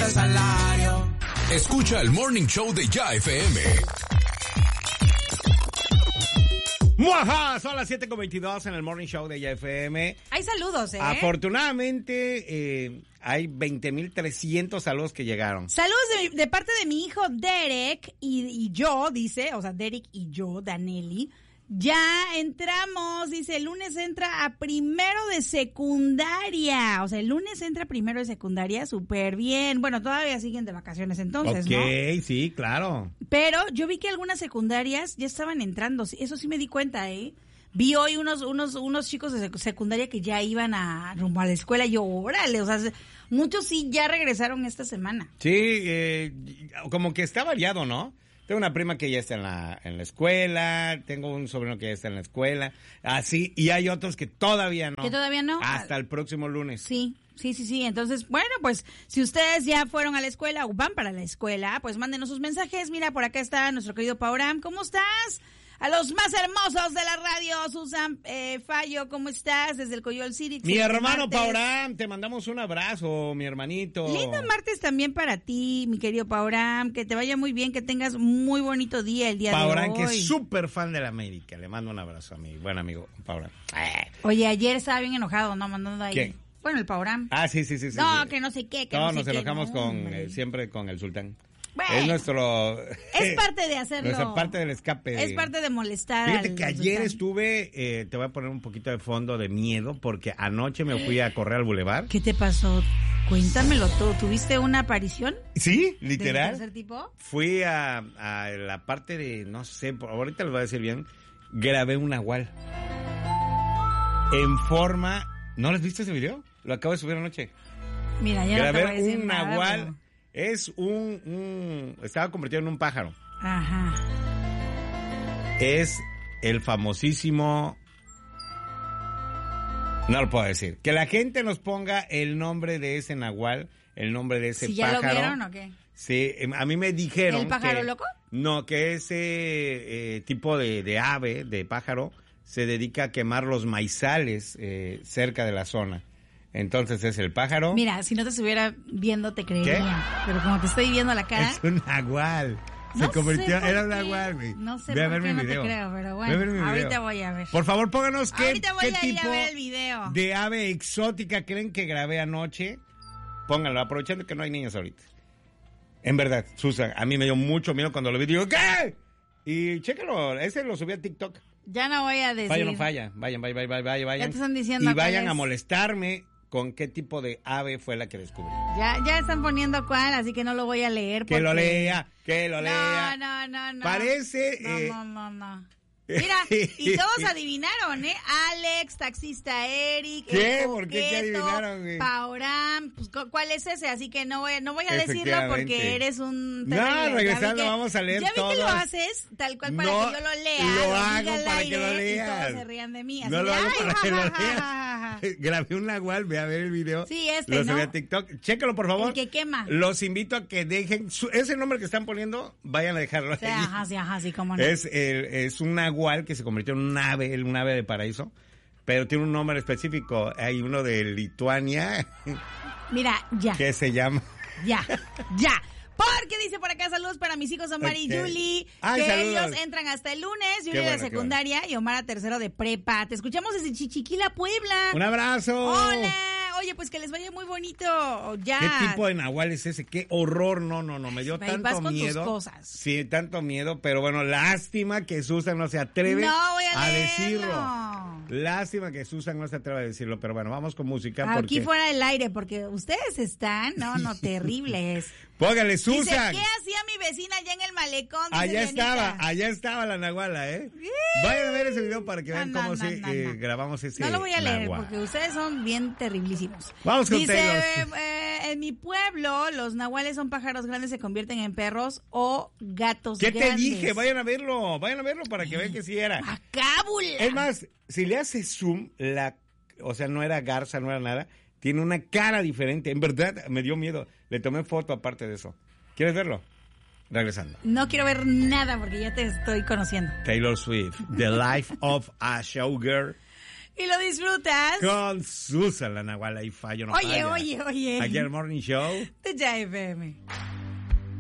el salario. Escucha el Morning Show de Ya FM. ¡Muajá! Son las 7:22 en el Morning Show de Ya FM. Hay saludos, ¿eh? Afortunadamente, hay 20,300 saludos que llegaron. Saludos de parte de mi hijo Derek y yo, dice, o sea, Derek y yo, Danelli. Ya entramos, dice, el lunes entra a primero de secundaria. O sea, el lunes entra a primero de secundaria, súper bien. Bueno, todavía siguen de vacaciones entonces, ¿no? Ok, sí, claro. Pero yo vi que algunas secundarias ya estaban entrando, eso sí me di cuenta, ¿eh? Vi hoy unos chicos de secundaria que ya iban rumbo a la escuela y yo, órale, o sea, muchos sí ya regresaron esta semana. Sí, como que está variado, ¿no? Tengo una prima que ya está en la escuela, tengo un sobrino que ya está en la escuela, así, y hay otros que todavía no. ¿Que todavía no? Hasta el próximo lunes. Sí. Entonces, bueno, pues si ustedes ya fueron a la escuela o van para la escuela, pues mándenos sus mensajes. Mira, por acá está nuestro querido Pauram. ¿Cómo estás? A los más hermosos de la radio, Susan Fallo, ¿cómo estás? Desde el Coyol City. Mi hermano Pauram, te mandamos un abrazo, mi hermanito. Lindo martes también para ti, mi querido Pauram. Que te vaya muy bien, que tengas muy bonito día el día de hoy. Pauram, que es súper fan de la América. Le mando un abrazo a mi buen amigo Pauram. Oye, ayer estaba bien enojado, ¿no? Mandando ahí. ¿Qué? Bueno, el Pauram. Ah, sí. No, sí. que no sé qué, Todos no sé nos enojamos qué, siempre con el sultán. Bueno, es nuestro... Es parte de hacerlo. Es parte del escape. Es parte de molestar. Fíjate que ayer estuve, te voy a poner un poquito de fondo de miedo, porque anoche me fui a correr al bulevar. ¿Qué te pasó? Cuéntamelo todo. ¿Tuviste una aparición? Sí, literal. ¿Del tercer tipo? Fui a la parte de, no sé, ahorita les voy a decir bien, grabé un nahual. En forma... ¿No les viste ese video? Lo acabo de subir anoche. Mira, ya grabé no te voy a decir un nada, nahual. pero... Es estaba convertido en un pájaro. Ajá. Es el famosísimo... No lo puedo decir. Que la gente nos ponga el nombre de ese nahual, el nombre de ese pájaro. ¿Ya lo vieron o qué? Sí, a mí me dijeron ¿El pájaro loco? No, que ese tipo de ave, de pájaro, se dedica a quemar los maizales cerca de la zona. Entonces es el pájaro. Mira, si no te estuviera viendo te creería. ¿Qué? Pero como te estoy viendo la cara... Es un nahual. Se convirtió, era un nahual, güey. No sé Ve a por ver qué mi no video. te creo, pero Ve a ver mi bueno, video. ahorita voy a ver. Por favor, pónganos qué Ahorita voy a ir tipo a ver el video. de ave exótica creen que grabé anoche. Pónganlo, aprovechando que no hay niños ahorita. En verdad, Susan, a mí me dio mucho miedo cuando lo vi. Digo, ¿qué? Y chéquenlo, ese lo subí a TikTok. Ya no voy a decir. Vaya, no falla. Vayan. Ya te están diciendo. Y vayan a molestarme con qué tipo de ave fue la que descubrí. Ya están poniendo cuál, así que no lo voy a leer. Que lo lea. No. Parece... No. Mira, y todos adivinaron, ¿eh? Alex, taxista Eric, ¿Qué? el ¿Por qué adivinaron, güey? Pauram, pues ¿cuál es ese? Así que no voy a decirlo porque eres un terrible. No, regresando vamos a leer todo. Ya vi que todos. lo haces tal cual para que yo lo lea. Lo hago para que lo leas. Y todos se rían de mí. Así no lo hago para que lo leas. ja. Grabé un nahual, ve a ver el video. Sí, lo ¿no? subí a TikTok. Chécalo, por favor. El que quema. Los invito a que dejen ese nombre que están poniendo, vayan a dejarlo ahí. Ajá, sí, cómo no. Es un nahual que se convirtió en un ave de paraíso, pero tiene un nombre específico. Hay uno de Lituania. Mira, ya. Que se llama... Ya. Porque dice por acá, saludos para mis hijos Omar y Julie, que saludos. ellos entran hasta el lunes, Julie de secundaria y Omar a tercero de prepa. Te escuchamos desde Chichiquila, Puebla. ¡Un abrazo! ¡Hola! Oye, pues que les vaya muy bonito. Ya. ¿Qué tipo de nahual es ese? ¡Qué horror! No, me dio tanto vas con miedo. Tus cosas. Sí, tanto miedo, pero bueno, lástima que Susan no se atreve a decirlo. Lástima que Susan no se atreve a decirlo, pero bueno, vamos con música. Aquí fuera del aire, porque ustedes están, terribles. Póngale, Susan. Dice, ¿qué hacía mi vecina allá en el malecón? Allá estaba la nahuala, ¿eh? Vayan a ver ese video para que vean cómo grabamos ese No lo voy a leer, nahual. porque ustedes son bien terriblísimos. Vamos con Dice, en mi pueblo, los nahuales son pájaros grandes, se convierten en perros o gatos ¿Qué grandes. te dije? Vayan a verlo para que vean que sí era. ¡Macábula! Es más, si le haces zoom, o sea, no era garza, no era nada, tiene una cara diferente. En verdad, me dio miedo. Le tomé foto aparte de eso. ¿Quieres verlo? Regresando. No quiero ver nada porque ya te estoy conociendo. Taylor Swift, The Life of a Showgirl. Y lo disfrutas. Con Susan, la Nahuala y Fallo no Oye, falla. oye. Aquí el Morning Show De Ya FM.